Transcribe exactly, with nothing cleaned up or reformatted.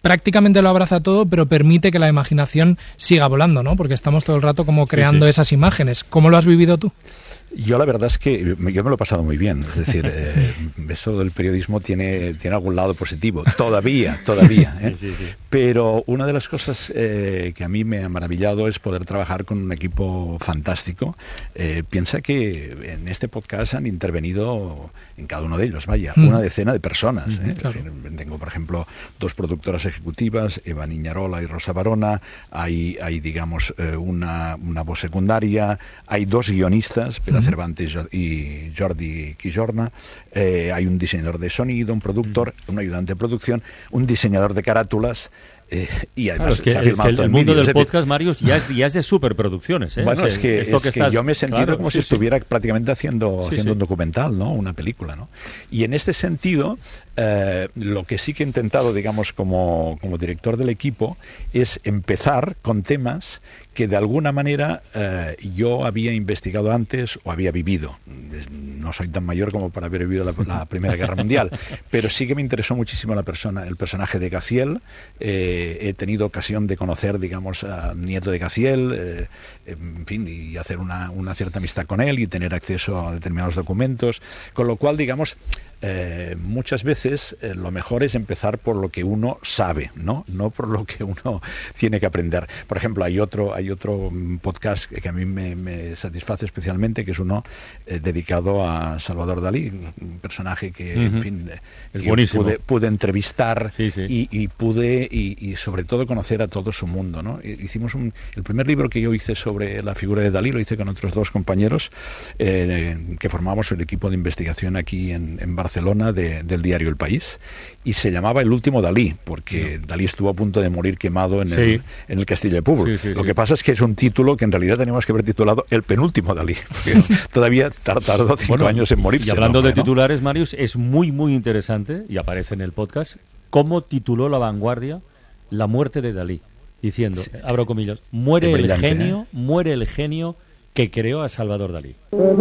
prácticamente lo abraza todo, pero permite que la imaginación siga volando, ¿no? Porque estamos todo el rato como creando sí, sí. esas imágenes. ¿Cómo lo has vivido tú? Yo la verdad es que yo me lo he pasado muy bien, es decir, eh, eso del periodismo tiene, tiene algún lado positivo, todavía, todavía, ¿eh? sí, sí, sí. Pero una de las cosas eh, que a mí me ha maravillado es poder trabajar con un equipo fantástico. Eh, piensa que en este podcast han intervenido, en cada uno de ellos, vaya, mm. una decena de personas. ¿eh? Claro. Es decir, tengo, por ejemplo, dos productoras ejecutivas, Eva Niñarola y Rosa Barona, hay, hay digamos, eh, una, una voz secundaria, hay dos guionistas, Pere mm. Cervantes y Jordi Quijorna, eh, hay un diseñador de sonido, un productor, un ayudante de producción, un diseñador de carátulas. Eh, y además claro, es que, se ha es filmado que el, todo el mundo vídeo. del podcast, Marius, ya es, ya es de superproducciones. ¿eh? Bueno, o sea, es que, es que, que estás, yo me he sentido claro, como sí, si estuviera sí. prácticamente haciendo, sí, haciendo sí. un documental, ¿no? Una película, ¿no? Y en este sentido, eh, lo que sí que he intentado, digamos, como, como director del equipo, es empezar con temas que de alguna manera eh, yo había investigado antes o había vivido. No soy tan mayor como para haber vivido la, la Primera Guerra Mundial, pero sí que me interesó muchísimo la persona, el personaje de Gaziel. Eh, he tenido ocasión de conocer, digamos, al nieto de Gaziel, eh, en fin, y hacer una, una cierta amistad con él y tener acceso a determinados documentos, con lo cual, digamos, Eh, muchas veces eh, lo mejor es empezar por lo que uno sabe, ¿no? No por lo que uno tiene que aprender. Por ejemplo, hay otro hay otro podcast que a mí me, me satisface especialmente, que es uno eh, dedicado a Salvador Dalí, un personaje que, uh-huh. en fin, es que buenísimo. Pude, pude entrevistar sí, sí. Y, y pude, y, y sobre todo conocer a todo su mundo, ¿no? Hicimos un, el primer libro que yo hice sobre la figura de Dalí, lo hice con otros dos compañeros eh, que formamos el equipo de investigación aquí en, en Barcelona. Barcelona de, del diario El País, y se llamaba El último Dalí, porque no. Dalí estuvo a punto de morir quemado en, sí. el, en el Castillo de Púbol. Sí, sí, Lo sí. que pasa es que es un título que en realidad teníamos que haber titulado El penúltimo Dalí, porque todavía tardó cinco bueno, años en morirse. Y hablando hombre, de titulares, ¿no? Marius, es muy, muy interesante, y aparece en el podcast, cómo tituló La Vanguardia La muerte de Dalí, diciendo, sí. abro comillas, muere el genio, ¿eh? muere el genio que creó a Salvador Dalí.